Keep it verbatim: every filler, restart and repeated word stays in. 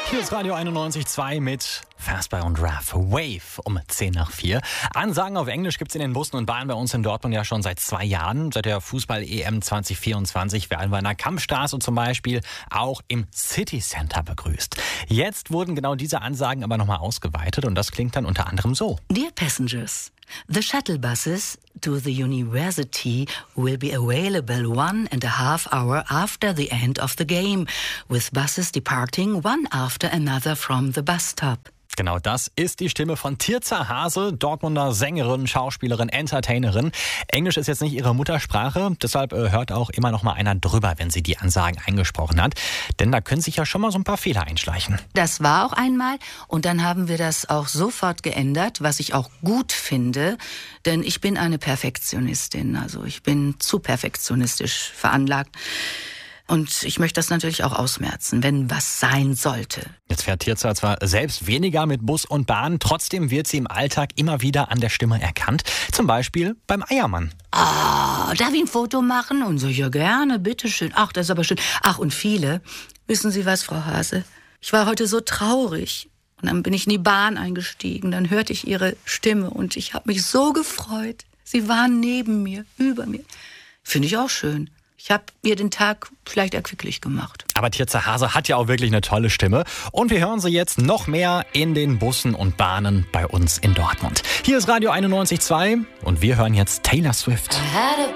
Hier ist Radio einundneunzig Komma zwei mit Fastby und Raph. Wave um zehn nach vier. Ansagen auf Englisch gibt es in den Bussen und Bahnen bei uns in Dortmund ja schon seit zwei Jahren. Seit der Fußball-E M zwanzig vierundzwanzig werden wir in der Kampfstraße zum Beispiel auch im City Center begrüßt. Jetzt wurden genau diese Ansagen aber nochmal ausgeweitet und das klingt dann unter anderem so. Dear passengers, the shuttle buses to the university will be available one and a half hour after the end of the game, with buses departing one after another from the bus stop. Genau das ist die Stimme von Tirza Hase, Dortmunder Sängerin, Schauspielerin, Entertainerin. Englisch ist jetzt nicht ihre Muttersprache, deshalb äh, hört auch immer noch mal einer drüber, wenn sie die Ansagen eingesprochen hat. Denn da können sich ja schon mal so ein paar Fehler einschleichen. Das war auch einmal und dann haben wir das auch sofort geändert, was ich auch gut finde, denn ich bin eine Perfektionistin, also ich bin zu perfektionistisch veranlagt. Und ich möchte das natürlich auch ausmerzen, wenn was sein sollte. Jetzt fährt Tirza zwar selbst weniger mit Bus und Bahn, trotzdem wird sie im Alltag immer wieder an der Stimme erkannt. Zum Beispiel beim Eiermann. Ah, darf ich ein Foto machen? Und so, ja gerne, bitteschön. Ach, das ist aber schön. Ach, und viele. Wissen Sie was, Frau Hase? Ich war heute so traurig. Und dann bin ich in die Bahn eingestiegen. Dann hörte ich Ihre Stimme und ich habe mich so gefreut. Sie waren neben mir, über mir. Finde ich auch schön. Ich habe ihr den Tag vielleicht erquicklich gemacht. Aber Tirza Hase hat ja auch wirklich eine tolle Stimme. Und wir hören sie jetzt noch mehr in den Bussen und Bahnen bei uns in Dortmund. Hier ist Radio einundneunzig Komma zwei und wir hören jetzt Taylor Swift.